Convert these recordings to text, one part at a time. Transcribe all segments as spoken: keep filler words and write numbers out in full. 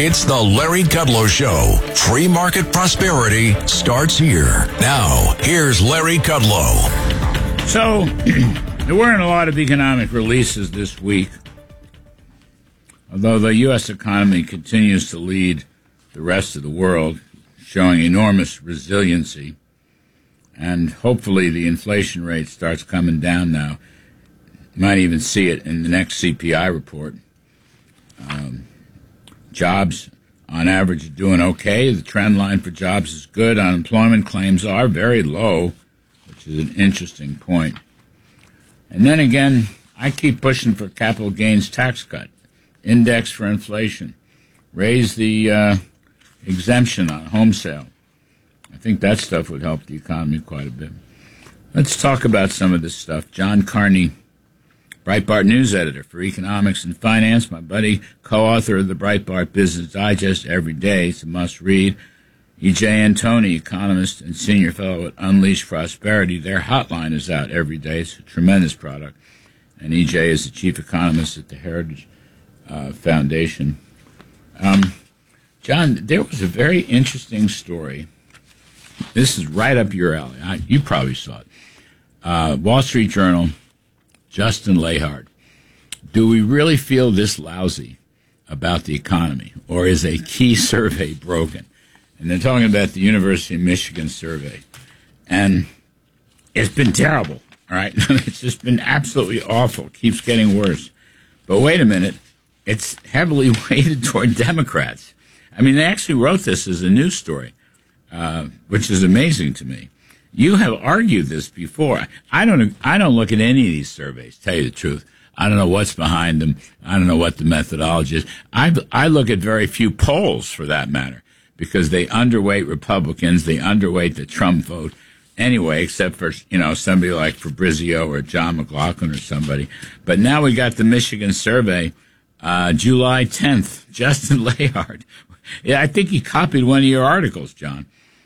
It's the Larry Kudlow Show. Free market prosperity starts here. Now, here's Larry Kudlow. So, there weren't a lot of economic releases this week, although the U S economy continues to lead the rest of the world, showing enormous resiliency. And hopefully the inflation rate starts coming down now. You might even see it in the next C P I report. Um, jobs, on average, are doing okay. The trend line for jobs is good. Unemployment claims are very low, which is an interesting point. And then again, I keep pushing for capital gains tax cut, index for inflation, raise the uh, exemption on home sale. I think that stuff would help the economy quite a bit. Let's talk about some of this stuff. John Carney, Breitbart news editor for economics and finance, my buddy, co-author of the Breitbart Business Digest every day. It's a must-read. E J. Antoni, economist and senior fellow at Unleash Prosperity. Their hotline is out every day. It's a tremendous product. And E J is the chief economist at the Heritage uh, Foundation. Um, John, there was a very interesting story. This is right up your alley. I, you probably saw it. Uh, Wall Street Journal, Justin Lahart. Do we really feel this lousy about the economy, or is a key survey broken? And they're talking about the University of Michigan survey. And it's been terrible, all right? It's just been absolutely awful. It keeps getting worse. But wait a minute. It's heavily weighted toward Democrats. I mean, they actually wrote this as a news story, uh, which is amazing to me. You have argued this before. I don't I don't look at any of these surveys, tell you the truth. I don't know what's behind them. I don't know what the methodology is. I, I look at very few polls, for that matter, because they underweight Republicans. They underweight the Trump vote anyway, except for, you know, somebody like Fabrizio or John McLaughlin or somebody. But now we got the Michigan survey, uh, July tenth, Justin Lahart. Yeah, I think he copied one of your articles, John.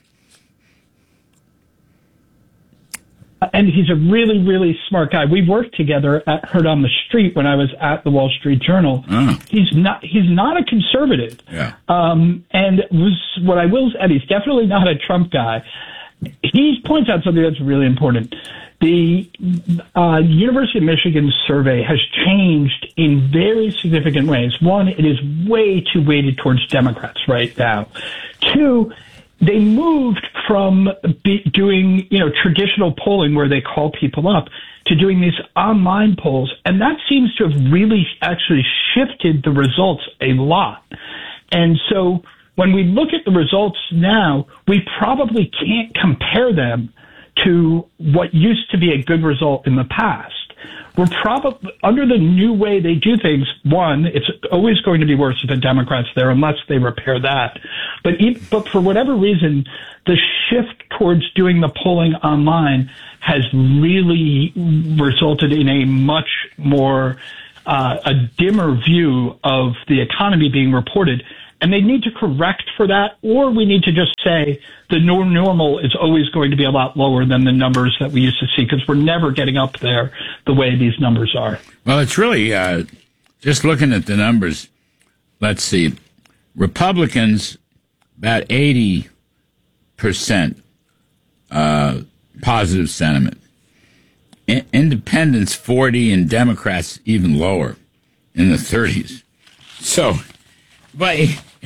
And he's a really, really smart guy. We worked together at Heard on the Street when I was at the Wall Street Journal. Oh. He's not he's not a conservative. Yeah. Um, and was what I will say, he's definitely not a Trump guy. He points out something that's really important. The uh, University of Michigan survey has changed in very significant ways. One, it is way too weighted towards Democrats right now. Two, they moved from be doing, you know, traditional polling where they call people up to doing these online polls. And that seems to have really actually shifted the results a lot. And so when we look at the results now, we probably can't compare them to what used to be a good result in the past. We're probably, under the new way they do things, one, it's always going to be worse if the Democrats there unless they repair that. But, but for whatever reason, the shift towards doing the polling online has really resulted in a much more, uh, a dimmer view of the economy being reported. And they need to correct for that, or we need to just say the normal is always going to be a lot lower than the numbers that we used to see, because we're never getting up there the way these numbers are. Well, it's really, uh, just looking at the numbers, let's see, Republicans, about eighty percent uh, positive sentiment. I- independents, forty, and Democrats even lower, in the thirties. So... But,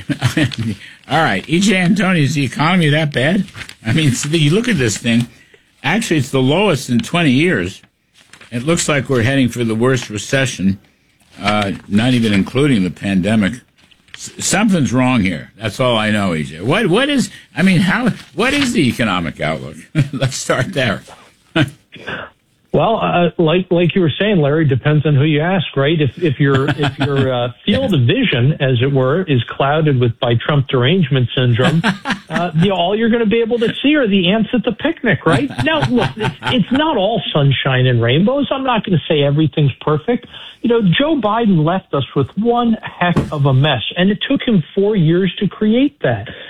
all right, E J. Antoni, is the economy that bad? I mean, so you look at this thing, actually it's the lowest in twenty years. It looks like we're heading for the worst recession, uh, not even including the pandemic. S- something's wrong here. That's all I know, E J. What, what is, I mean, how, what is the economic outlook? Let's start there. Well, uh, like like you were saying, Larry, depends on who you ask, right? If if your if your uh, field of vision, as it were, is clouded with by Trump derangement syndrome, uh, you know, all you're going to be able to see are the ants at the picnic, right? Now, look, it's, it's not all sunshine and rainbows. I'm not going to say everything's perfect. You know, Joe Biden left us with one heck of a mess, and it took him four years to create that.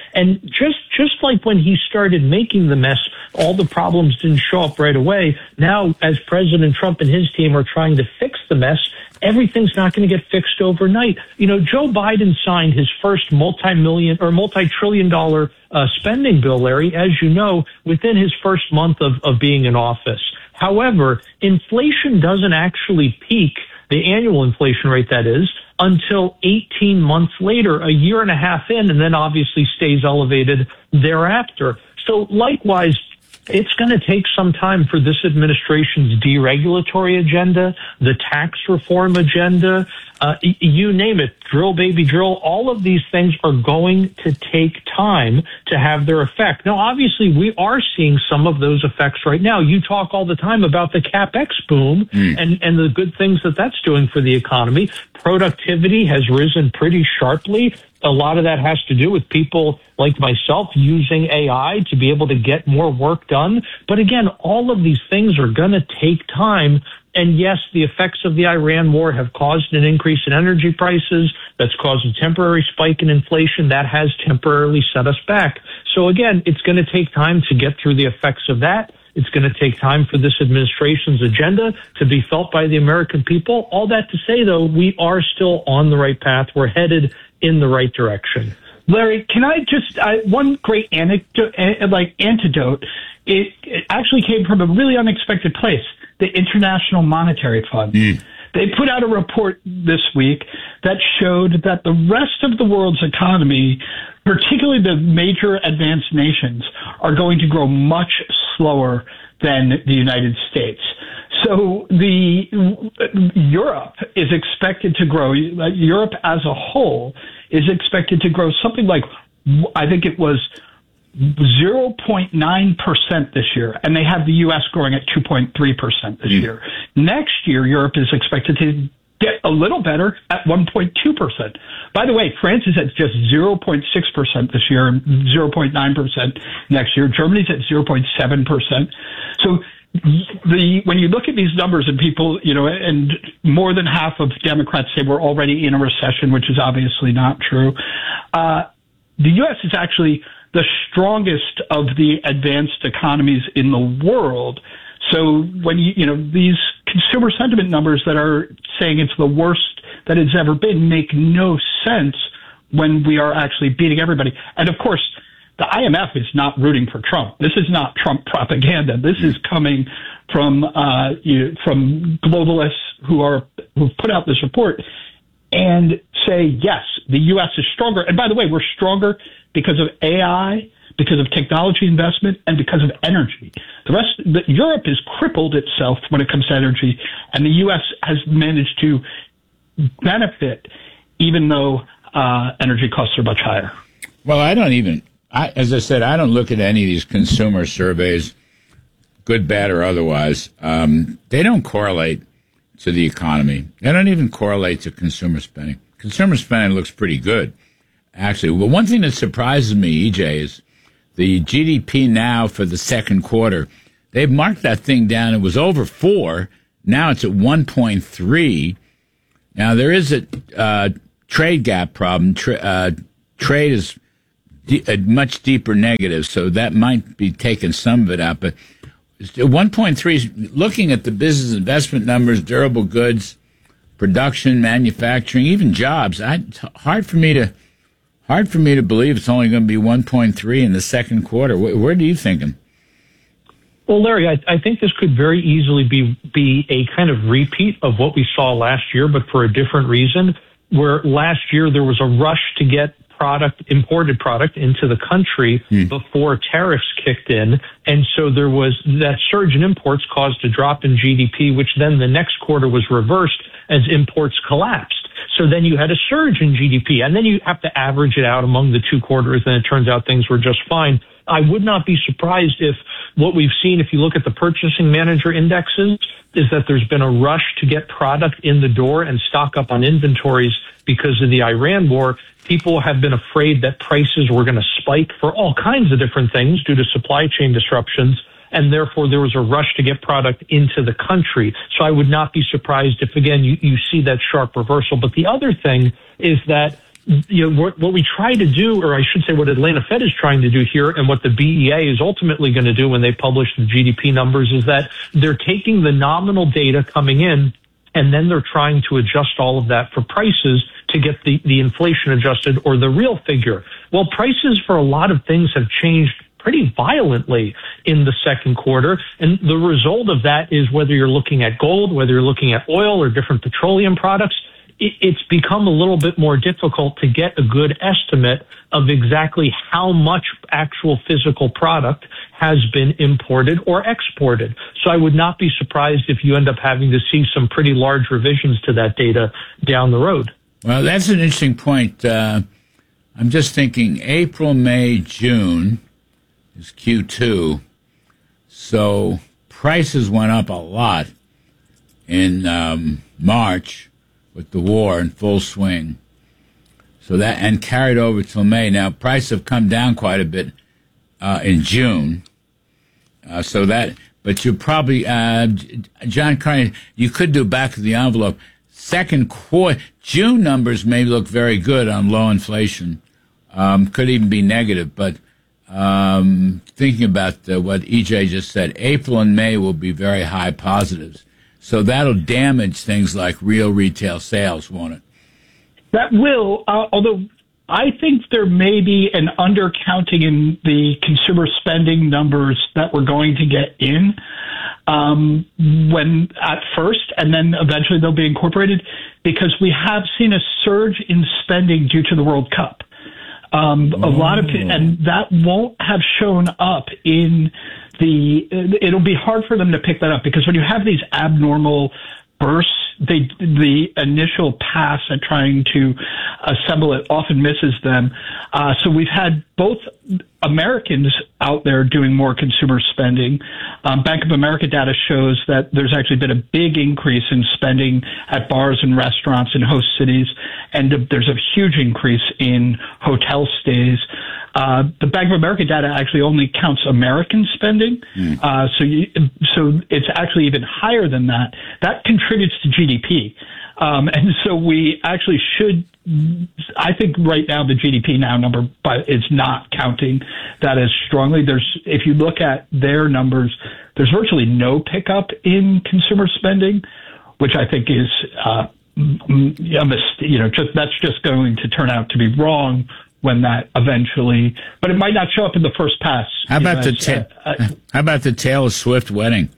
And just, just like when he started making the mess, all the problems didn't show up right away. Now, as President Trump and his team are trying to fix the mess, everything's not going to get fixed overnight. You know, Joe Biden signed his first multi-million or multi-trillion dollar uh, spending bill, Larry, as you know, within his first month of, of being in office. However, inflation doesn't actually peak, the annual inflation rate that is, until eighteen months later, a year and a half in, and then obviously stays elevated thereafter. So likewise, it's going to take some time for this administration's deregulatory agenda, the tax reform agenda, uh, you name it, drill, baby, drill. All of these things are going to take time to have their effect. Now, obviously, we are seeing some of those effects right now. You talk all the time about the CapEx boom mm. and, and the good things that that's doing for the economy. Productivity has risen pretty sharply. A lot of that has to do with people like myself using A I to be able to get more work done. But again, all of these things are going to take time. And yes, the effects of the Iran war have caused an increase in energy prices. That's caused a temporary spike in inflation. That has temporarily set us back. So again, it's going to take time to get through the effects of that. It's going to take time for this administration's agenda to be felt by the American people. All that to say, though, we are still on the right path. We're headed in the right direction. Larry, can I just, I, one great anecdote, like antidote, it, it actually came from a really unexpected place, the International Monetary Fund. Mm. They put out a report this week that showed that the rest of the world's economy, particularly the major advanced nations, are going to grow much slower than the United States. So the Europe is expected to grow, Europe as a whole is expected to grow something like, I think it was zero point nine percent this year, and they have the U S growing at two point three percent this mm. year. Next year, Europe is expected to get a little better at one point two percent. By the way, France is at just zero point six percent this year and zero point nine percent next year. Germany's at zero point seven percent. So the when you look at these numbers and people, you know, and more than half of Democrats say we're already in a recession, which is obviously not true. Uh, the U S is actually the strongest of the advanced economies in the world. So when you, you know, these consumer sentiment numbers that are saying it's the worst that it's ever been make no sense when we are actually beating everybody. And of course, the I M F is not rooting for Trump. This is not Trump propaganda. This is coming from, uh, you know, from globalists who are, who've put out this report and say, yes, the U S is stronger. And by the way, we're stronger because of A I, because of technology investment, and because of energy. The rest, the, Europe has crippled itself when it comes to energy, and the U S has managed to benefit, even though uh, energy costs are much higher. Well, I don't even, I, as I said, I don't look at any of these consumer surveys, good, bad, or otherwise. Um, they don't correlate to the economy. They don't even correlate to consumer spending. Consumer spending looks pretty good, actually. Well, one thing that surprises me, E J, is the G D P now for the second quarter. They've marked that thing down. It was over four. Now it's at one point three. Now, there is a uh, trade gap problem. Tra- uh, trade is de- a much deeper negative, so that might be taking some of it out. But one point three, looking at the business investment numbers, durable goods, production, manufacturing, even jobs, I, it's hard for me to hard for me to believe it's only going to be one point three in the second quarter. Where, where do you thinking? Well, Larry, I, I think this could very easily be be a kind of repeat of what we saw last year, but for a different reason, where last year there was a rush to get product, imported product into the country mm. before tariffs kicked in. And so there was that surge in imports caused a drop in G D P, which then the next quarter was reversed as imports collapsed. So then you had a surge in G D P, and then you have to average it out among the two quarters, and it turns out things were just fine. I would not be surprised if what we've seen, if you look at the purchasing manager indexes, is that there's been a rush to get product in the door and stock up on inventories because of the Iran war. People have been afraid that prices were going to spike for all kinds of different things due to supply chain disruptions, and therefore there was a rush to get product into the country. So I would not be surprised if, again, you, you see that sharp reversal. But the other thing is that you know, what, what we try to do, or I should say what Atlanta Fed is trying to do here, and what the B E A is ultimately going to do when they publish the G D P numbers, is that they're taking the nominal data coming in, and then they're trying to adjust all of that for prices to get the, the inflation adjusted or the real figure. Well, prices for a lot of things have changed pretty violently in the second quarter. And the result of that is, whether you're looking at gold, whether you're looking at oil or different petroleum products, it, it's become a little bit more difficult to get a good estimate of exactly how much actual physical product has been imported or exported. So I would not be surprised if you end up having to see some pretty large revisions to that data down the road. Well, that's an interesting point. Uh, I'm just thinking April, May, June is Q two. So prices went up a lot in um, March with the war in full swing. So that, and carried over till May. Now, prices have come down quite a bit uh, in June. Uh, so that, but you probably, uh, John Carney, you could do back of the envelope. Second quarter, June numbers may look very good on low inflation. Um, could even be negative, but um, thinking about uh, what E J just said, April and May will be very high positives. So that'll damage things like real retail sales, won't it? That will, uh, although I think there may be an undercounting in the consumer spending numbers that we're going to get in um, when at first, and then eventually they'll be incorporated, because we have seen a surge in spending due to the World Cup. Um, a lot of, and that won't have shown up in the, it'll be hard for them to pick that up, because when you have these abnormal bursts, they, the initial pass at trying to assemble it often misses them. Uh, so we've had both Americans out there doing more consumer spending. Um, Bank of America data shows that there's actually been a big increase in spending at bars and restaurants in host cities, and there's a huge increase in hotel stays. Uh, the Bank of America data actually only counts American spending, mm. uh, so you, so it's actually even higher than that. That contributes to G D P, um, and so we actually should. I think right now the G D P now number is not counting that as strongly. There's, if you look at their numbers, there's virtually no pickup in consumer spending, which I think is, uh, you know, just, that's just going to turn out to be wrong when that eventually, but it might not show up in the first pass. How about the ta- uh, uh, how about the Taylor Swift wedding?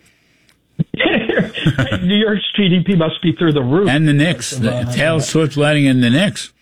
New York's G D P must be through the roof. And the Knicks, the uh, Taylor Swift wedding and the Knicks.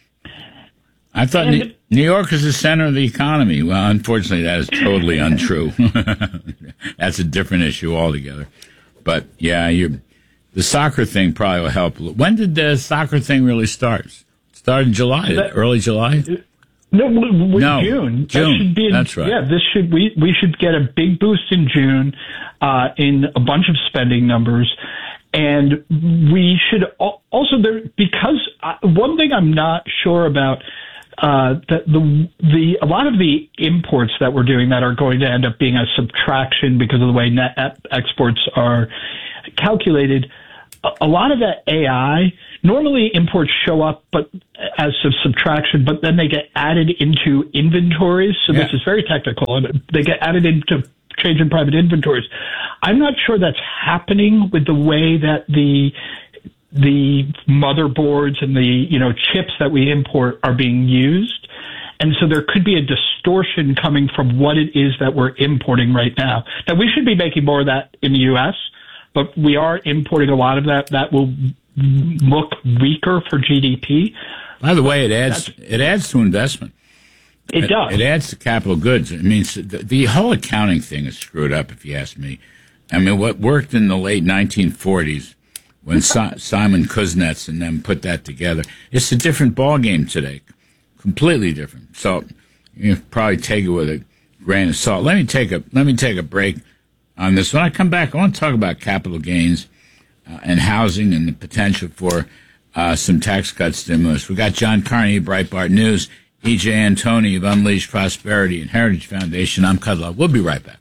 I thought New, New York is the center of the economy. Well, unfortunately, that is totally untrue. That's a different issue altogether. But yeah, you the soccer thing probably will help. When did the soccer thing really start? It started in July, that, early July. No, no, June. June. That should be in, That's right. Yeah, this should we we should get a big boost in June uh, in a bunch of spending numbers, and we should also there because I, one thing I'm not sure about. Uh, that the the a lot of the imports that we're doing that are going to end up being a subtraction because of the way net exports are calculated. A, a lot of that A I, normally imports show up, but as a subtraction, but then they get added into inventories. So yeah. This is very technical, and they get added into change in private inventories. I'm not sure that's happening with the way that the the motherboards and the, you know, chips that we import are being used. And so there could be a distortion coming from what it is that we're importing right now. Now, we should be making more of that in the U S, but we are importing a lot of that. That will look weaker for G D P. By the way, it adds, That's, it adds to investment. It, it does. It adds to capital goods. It means the, the whole accounting thing is screwed up, if you ask me. I mean, what worked in the late nineteen forties, when si- Simon Kuznets and them put that together, it's a different ballgame today, completely different. So you probably take it with a grain of salt. Let me take a let me take a break on this. When I come back, I want to talk about capital gains uh, and housing and the potential for uh, some tax cut stimulus. We got John Carney, Breitbart News, E J Antoni of Unleashed Prosperity and Heritage Foundation. I'm Kudlow. We'll be right back.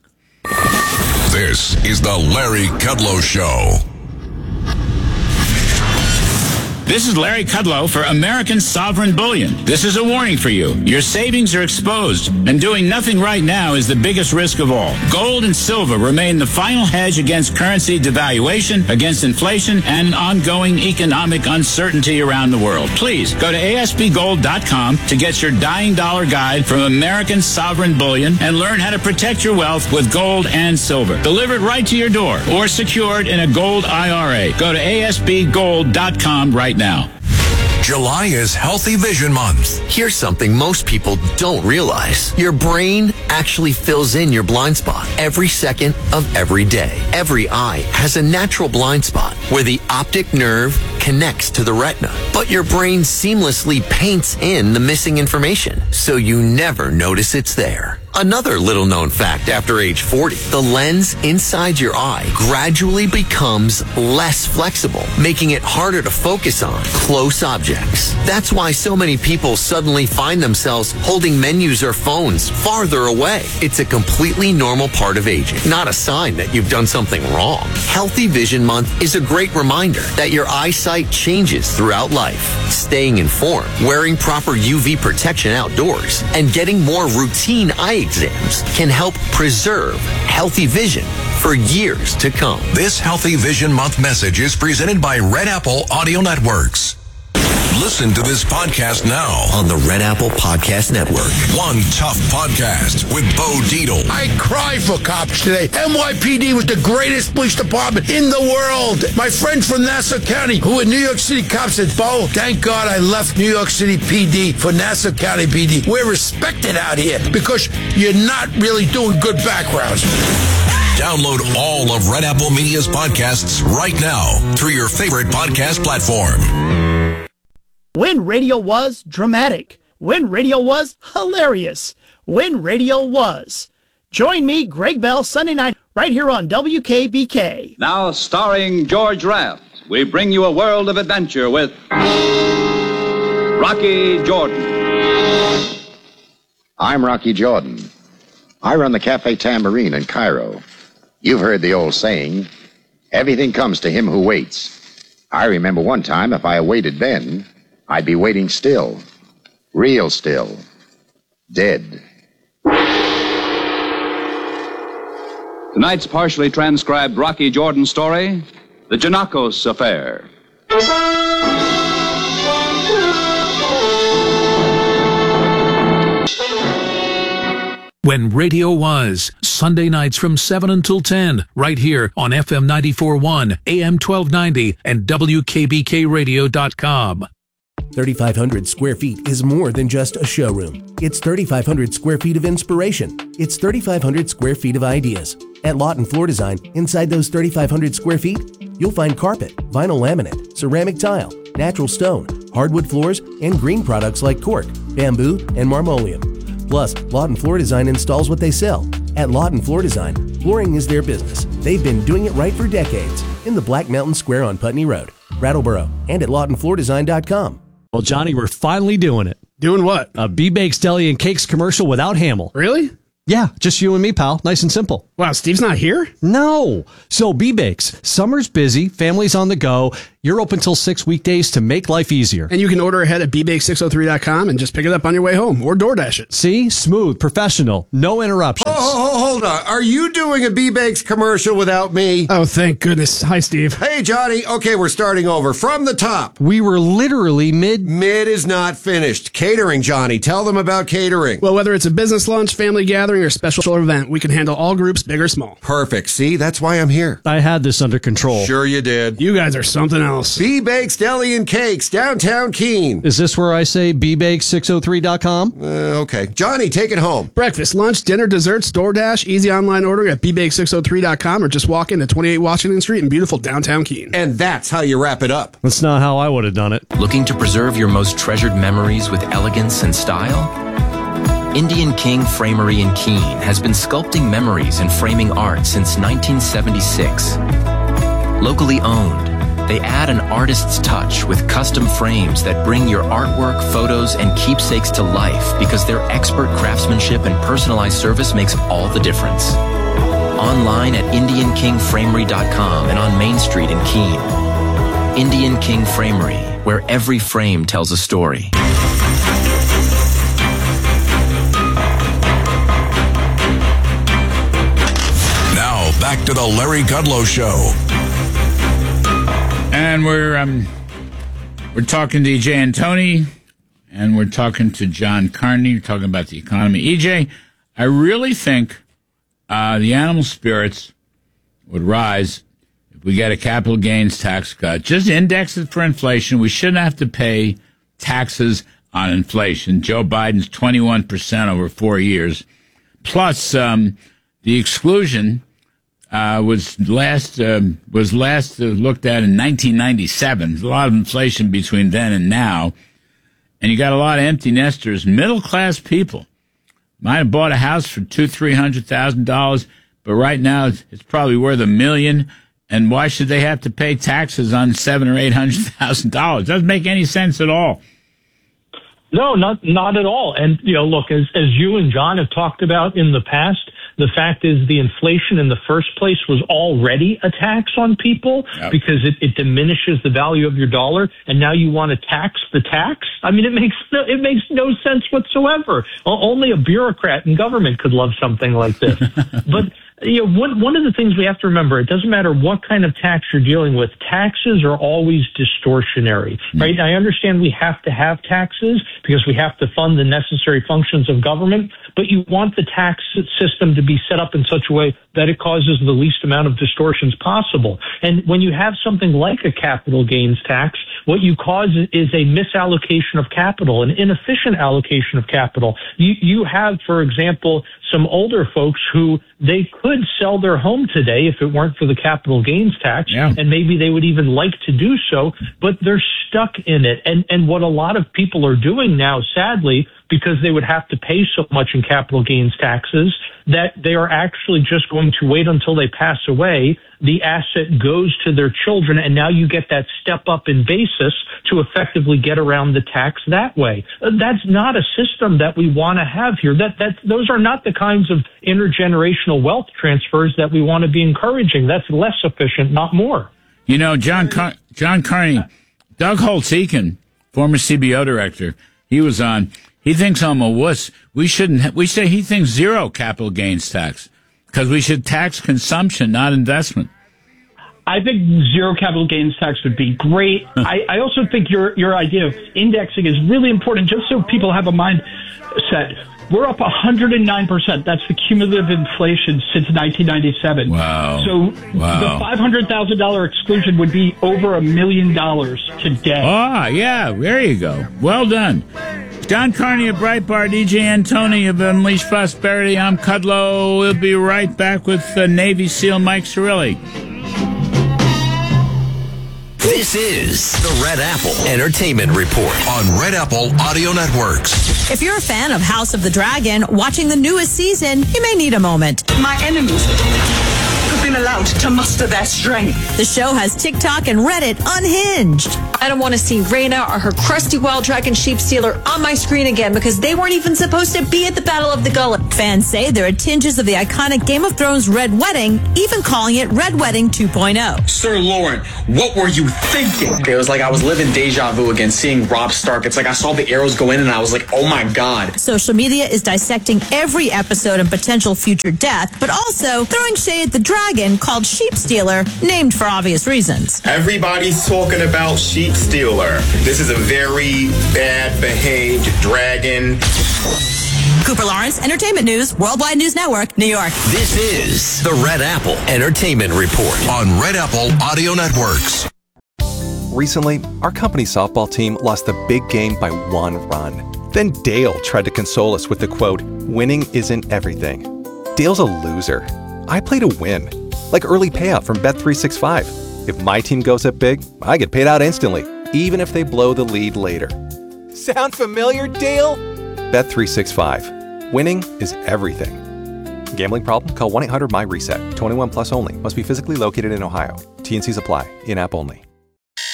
This is the Larry Kudlow Show. This is Larry Kudlow for American Sovereign Bullion. This is a warning for you. Your savings are exposed, and doing nothing right now is the biggest risk of all. Gold and silver remain the final hedge against currency devaluation, against inflation, and ongoing economic uncertainty around the world. Please go to A S B gold dot com to get your dying dollar guide from American Sovereign Bullion and learn how to protect your wealth with gold and silver. Delivered right to your door or secured in a gold I R A. Go to A S B gold dot com right now. July is Healthy Vision Month. Here's something most people don't realize. Your brain actually fills in your blind spot every second of every day. Every eye has a natural blind spot where the optic nerve connects to the retina. But your brain seamlessly paints in the missing information, so you never notice it's there. Another little known fact after age forty, the lens inside your eye gradually becomes less flexible, making it harder to focus on close objects. That's why so many people suddenly find themselves holding menus or phones farther away. It's a completely normal part of aging, not a sign that you've done something wrong. Healthy Vision Month is a great reminder that your eyesight changes throughout life. Staying informed, wearing proper U V protection outdoors, and getting more routine eye exams can help preserve healthy vision for years to come. This Healthy Vision Month message is presented by Red Apple Audio Networks. Listen to this podcast now on the Red Apple Podcast Network. One Tough Podcast with Bo Dietl. I cry for cops today. N Y P D was the greatest police department in the world. My friend from Nassau County, who in New York City cops said, Bo, thank God I left New York City P D for Nassau County P D. We're respected out here because you're not really doing good backgrounds. Download all of Red Apple Media's podcasts right now through your favorite podcast platform. When radio was dramatic. When radio was hilarious. When radio was. Join me, Greg Bell, Sunday night, right here on W K B K. Now, starring George Raft, we bring you a world of adventure with Rocky Jordan. I'm Rocky Jordan. I run the Cafe Tambourine in Cairo. You've heard the old saying, everything comes to him who waits. I remember one time if I waited then, I'd be waiting still, real still, dead. Tonight's partially transcribed Rocky Jordan story, The Janakos Affair. When radio was, Sunday nights from seven until ten, right here on F M ninety-four point one, A M twelve ninety, and W K B K radio dot com. thirty-five hundred square feet is more than just a showroom. It's thirty-five hundred square feet of inspiration. It's thirty-five hundred square feet of ideas. At Lawton Floor Design, inside those thirty-five hundred square feet, you'll find carpet, vinyl laminate, ceramic tile, natural stone, hardwood floors, and green products like cork, bamboo, and marmoleum. Plus, Lawton Floor Design installs what they sell. At Lawton Floor Design, flooring is their business. They've been doing it right for decades in the Black Mountain Square on Putney Road, Brattleboro, and at lawton floor design dot com. Well, Johnny, we're finally doing it. Doing what? A B-Bakes Deli and Cakes commercial without Hamill. Really? Yeah, just you and me, pal. Nice and simple. Wow, Steve's not here? No. So B-Bakes. Summer's busy. Family's on the go. You're open till six weekdays to make life easier. And you can order ahead at b bake six oh three dot com and just pick it up on your way home or DoorDash it. See? Smooth, professional, no interruptions. Oh, oh, oh, hold on. Are you doing a B-Bakes commercial without me? Oh, thank goodness. Hi, Steve. Hey, Johnny. Okay, we're starting over. From the top. We were literally mid... Mid is not finished. Catering, Johnny. Tell them about catering. Well, whether it's a business lunch, family gathering, or special event, we can handle all groups, big or small. Perfect. See? That's why I'm here. I had this under control. Sure you did. You guys are something else. B-Bakes Deli and Cakes, downtown Keene. Is this where I say b bakes six oh three dot com? Uh, okay. Johnny, take it home. Breakfast, lunch, dinner, desserts, DoorDash, easy online ordering at b bake six oh three dot com or just walk into twenty-eight Washington Street in beautiful downtown Keene. And that's how you wrap it up. That's not how I would have done it. Looking to preserve your most treasured memories with elegance and style? Indian King Framery in Keene has been sculpting memories and framing art since nineteen seventy-six. Locally owned, they add an artist's touch with custom frames that bring your artwork, photos, and keepsakes to life because their expert craftsmanship and personalized service makes all the difference. Online at indian king framery dot com and on Main Street in Keene. Indian King Framery, where every frame tells a story. Now, back to the Larry Kudlow Show. And we're um, we're talking to E J Antoni, and we're talking to John Carney, talking about the economy. E J, I really think uh, the animal spirits would rise if we get a capital gains tax cut. Just index it for inflation. We shouldn't have to pay taxes on inflation. Joe Biden's twenty-one percent over four years. Plus, um, the exclusion uh, was last um, was last uh, looked at in nineteen ninety-seven. There's a lot of inflation between then and now. And you got a lot of empty nesters, middle-class people. Might have bought a house for two, three hundred thousand dollars, but right now it's probably worth a million. And why should they have to pay taxes on seven or eight hundred thousand dollars? Doesn't make any sense at all. No, not not at all. And you know, look, as as you and John have talked about in the past, the fact is the inflation in the first place was already a tax on people yep. because it, it diminishes the value of your dollar, and now you want to tax the tax? I mean, it makes no, it makes no sense whatsoever. Only a bureaucrat in government could love something like this. But you know, one one of the things we have to remember, it doesn't matter what kind of tax you're dealing with, taxes are always distortionary, right? I understand we have to have taxes because we have to fund the necessary functions of government, but you want the tax system to be set up in such a way that it causes the least amount of distortions possible. And when you have something like a capital gains tax, what you cause is a misallocation of capital, an inefficient allocation of capital. You, you have, for example, some older folks who they could sell their home today if it weren't for the capital gains tax, yeah. and maybe they would even like to do so, but they're stuck in it. And, and what a lot of people are doing now, sadly, because they would have to pay so much in capital gains taxes, that they are actually just going to wait until they pass away. The asset goes to their children, and now you get that step up in basis to effectively get around the tax that way. That's not a system that we want to have here. That that those are not the kinds of intergenerational wealth transfers that we want to be encouraging. That's less efficient, not more. You know, John Car- John Carney, Doug Holtz-Eakin, former C B O director, he was on. He thinks I'm a wuss. We shouldn't. Ha- we say he thinks zero capital gains tax because we should tax consumption, not investment. I think zero capital gains tax would be great. I, I also think your your idea of indexing is really important, just so people have a mindset. We're up one hundred nine percent. That's the cumulative inflation since nineteen ninety-seven. Wow. So wow. the five hundred thousand dollars exclusion would be over a million dollars today. Ah, yeah, there you go. Well done. John Carney of Breitbart, E J Antoni of Unleash Prosperity. I'm Kudlow. We'll be right back with uh, Navy SEAL Mike Cirilli. This is the Red Apple Entertainment Report on Red Apple Audio Networks. If you're a fan of House of the Dragon, watching the newest season, you may need a moment. My enemies have been allowed to muster their strength. The show has TikTok and Reddit unhinged. I don't want to see Rhaena or her crusty wild dragon sheep stealer on my screen again because they weren't even supposed to be at the Battle of the Gullet. Fans say there are tinges of the iconic Game of Thrones Red Wedding, even calling it Red Wedding two point oh. Sir Lauren, what were you thinking? It was like I was living deja vu again, seeing Robb Stark. It's like I saw the arrows go in and I was like, oh my God. Social media is dissecting every episode and potential future death, but also throwing shade at the dragon called Sheep Stealer, named for obvious reasons. Everybody's talking about Sheep Stealer. This is a very bad behaved dragon. Cooper Lawrence, Entertainment News, Worldwide News Network, New York. This is the Red Apple Entertainment Report on Red Apple Audio Networks. Recently, our company softball team lost the big game by one run. Then Dale tried to console us with the quote, "Winning isn't everything." Dale's a loser. I play to win, like early payout from Bet three sixty-five. If my team goes up big, I get paid out instantly, even if they blow the lead later. Sound familiar, Dale? Bet three sixty-five. Winning is everything. Gambling problem? Call one eight hundred M Y RESET. twenty-one plus only. Must be physically located in Ohio. T and C's apply. In-app only.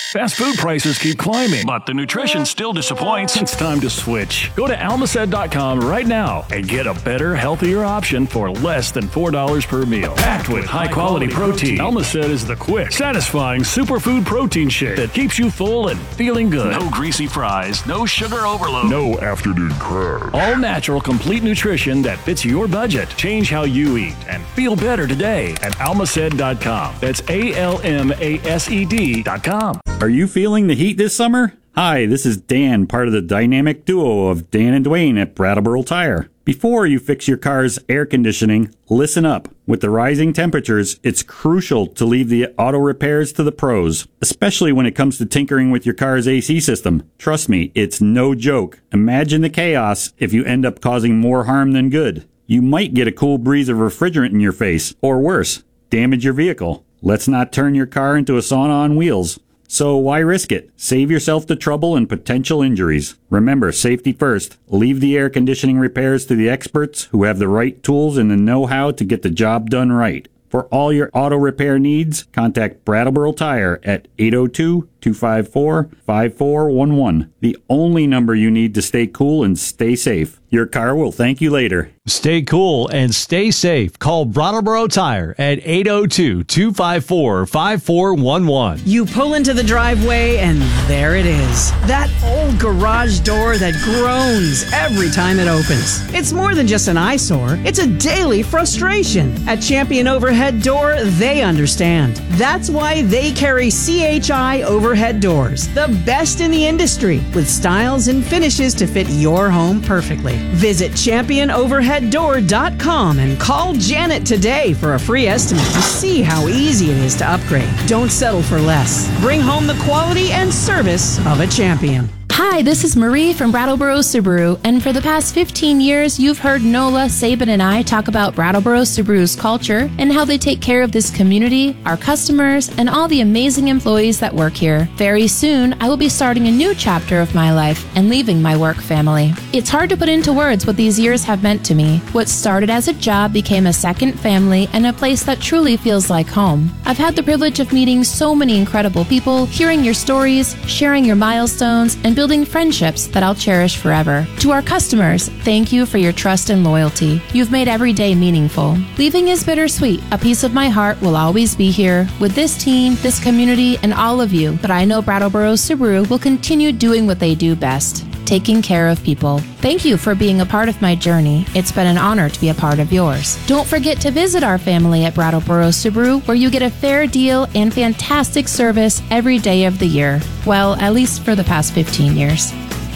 Fast food prices keep climbing, but the nutrition still disappoints. It's time to switch. Go to almacet dot com right now and get a better, healthier option for less than four dollars per meal. Packed with high-quality protein, Almacet is the quick, satisfying superfood protein shake that keeps you full and feeling good. No greasy fries, no sugar overload, no afternoon crab. All natural, complete nutrition that fits your budget. Change how you eat and feel better today at almacet dot com. That's A L M A S E D dot com. Are you feeling the heat this summer? Hi, this is Dan, part of the dynamic duo of Dan and Dwayne at Brattleboro Tire. Before you fix your car's air conditioning, listen up. With the rising temperatures, it's crucial to leave the auto repairs to the pros, especially when it comes to tinkering with your car's A C system. Trust me, it's no joke. Imagine the chaos if you end up causing more harm than good. You might get a cool breeze of refrigerant in your face, or worse, damage your vehicle. Let's not turn your car into a sauna on wheels. So why risk it? Save yourself the trouble and potential injuries. Remember, safety first. Leave the air conditioning repairs to the experts who have the right tools and the know-how to get the job done right. For all your auto repair needs, contact Brattleboro Tire at eight oh two, two five four, five four one one. The only number you need to stay cool and stay safe. Your car will thank you later. Stay cool and stay safe. Call Brattleboro Tire at eight oh two, two five four, five four one one. You pull into the driveway and there it is. That old garage door that groans every time it opens. It's more than just an eyesore. It's a daily frustration. At Champion Overhead Door, they understand. That's why they carry C H I Overhead Doors, the best in the industry, with styles and finishes to fit your home perfectly. Visit champion overhead door dot com and call Janet today for a free estimate to see how easy it is to upgrade. Don't settle for less. Bring home the quality and service of a champion. Hi, this is Marie from Brattleboro Subaru, and for the past fifteen years, you've heard Nola, Saban, and I talk about Brattleboro Subaru's culture and how they take care of this community, our customers, and all the amazing employees that work here. Very soon, I will be starting a new chapter of my life and leaving my work family. It's hard to put into words what these years have meant to me. What started as a job became a second family and a place that truly feels like home. I've had the privilege of meeting so many incredible people, hearing your stories, sharing your milestones, and building friendships that I'll cherish forever. To our customers, thank you for your trust and loyalty. You've made every day meaningful. Leaving is bittersweet. A piece of my heart will always be here with this team, this community, and all of you, but I know Brattleboro Subaru will continue doing what they do best, taking care of people. Thank you for being a part of my journey. It's been an honor to be a part of yours. Don't forget to visit our family at Brattleboro Subaru, where you get a fair deal and fantastic service every day of the year. Well, at least for the past fifteen years.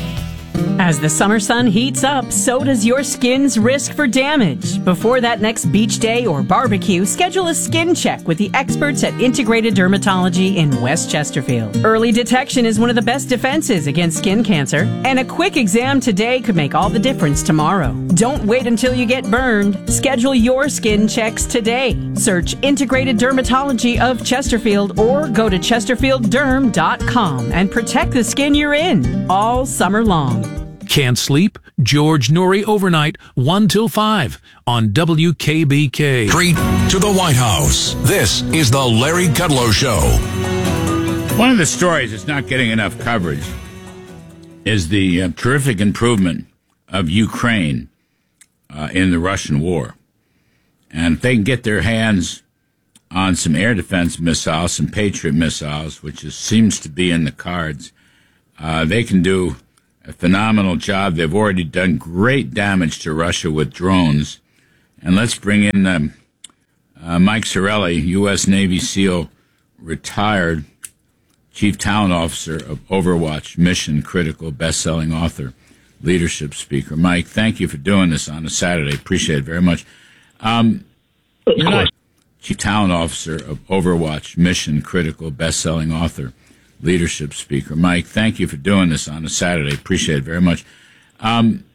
As the summer sun heats up, so does your skin's risk for damage. Before that next beach day or barbecue, schedule a skin check with the experts at Integrated Dermatology in West Chesterfield. Early detection is one of the best defenses against skin cancer, and a quick exam today could make all the difference tomorrow. Don't wait until you get burned. Schedule your skin checks today. Search Integrated Dermatology of Chesterfield or go to chesterfield derm dot com and protect the skin you're in all summer long. Can't sleep? George Noory Overnight, one till five on W K B K. Treat to the White House. This is the Larry Kudlow Show. One of the stories that's not getting enough coverage is the uh, terrific improvement of Ukraine uh, in the Russian war. And if they can get their hands on some air defense missiles, some Patriot missiles, which is, seems to be in the cards, uh, they can do a phenomenal job. They've already done great damage to Russia with drones. And let's bring in um, uh, Mike Sorelli, U S Navy SEAL, retired Chief Talent Officer of Overwatch, Mission Critical, best-selling author, leadership speaker. Mike, thank you for doing this on a Saturday. Appreciate it very much. Um, you're not Chief Talent Officer of Overwatch, Mission Critical, best-selling author, leadership speaker. Mike, thank you for doing this on a Saturday. Appreciate it very much. Um,